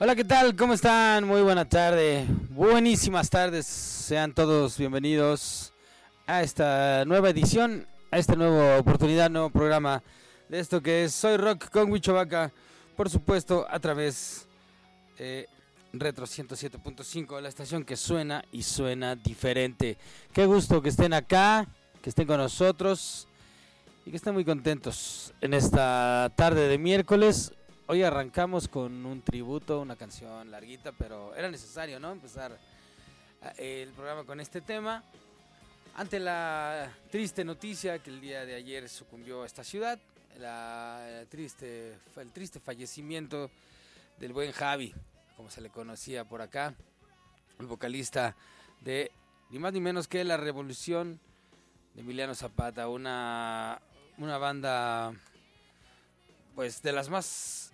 Hola, ¿qué tal? ¿Cómo están? Muy buena tarde. Buenísimas tardes. Sean todos bienvenidos a esta nueva edición, a esta nueva oportunidad, nuevo programa de esto que es Soy Rock con Huicho Vaca. Por supuesto, a través de Retro 107.5, la estación que suena y suena diferente. Qué gusto que estén acá, que estén con nosotros y que estén muy contentos en esta tarde de miércoles. Hoy arrancamos con un tributo, una canción larguita, pero era necesario, ¿no? Empezar el programa con este tema. Ante la triste noticia que el día de ayer sucumbió a esta ciudad, el triste fallecimiento del buen Javi, como se le conocía por acá, el vocalista de ni más ni menos que La Revolución de Emiliano Zapata, una banda pues de las más,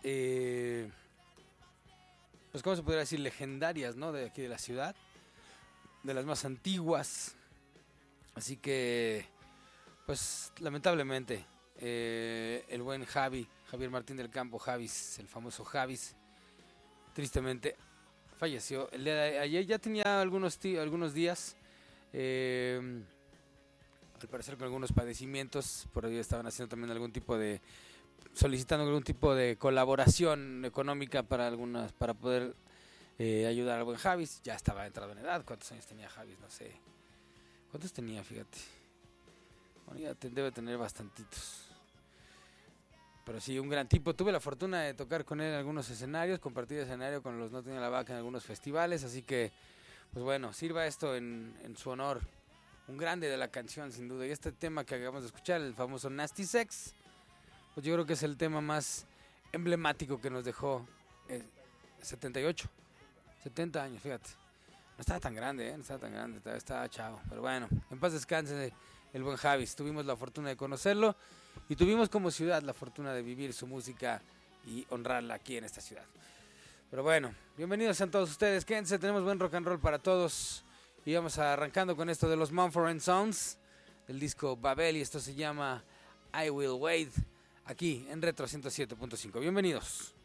pues cómo se podría decir, legendarias, ¿no? De aquí de la ciudad, de las más antiguas. Así que, pues lamentablemente, el buen Javier Martín del Campo, Javis, el famoso Javis, tristemente falleció el día de ayer. Ya tenía algunos días, al parecer con algunos padecimientos. Por ahí estaban haciendo también solicitando algún tipo de colaboración económica para poder ayudar al buen Javis. Ya estaba entrado en edad. ¿Cuántos años tenía Javis? No sé. ¿Cuántos tenía? Fíjate. Bueno, ya debe tener bastantitos. Pero sí, un gran tipo. Tuve la fortuna de tocar con él en algunos escenarios, compartir escenario con los No Tenía la Vaca en algunos festivales. Así que, pues bueno, sirva esto en su honor. Un grande de la canción, sin duda. Y este tema que acabamos de escuchar, el famoso Nasty Sex, pues yo creo que es el tema más emblemático que nos dejó 70 años, fíjate. No estaba tan grande, no estaba tan grande, estaba chavo. Pero bueno, en paz descanse el buen Javis. Tuvimos la fortuna de conocerlo y tuvimos como ciudad la fortuna de vivir su música y honrarla aquí en esta ciudad. Pero bueno, bienvenidos a todos ustedes, quédense, tenemos buen rock and roll para todos. Y vamos arrancando con esto de los Mumford & Sons, del disco Babel, y esto se llama I Will Wait, aquí en Retro 107.5. Bienvenidos.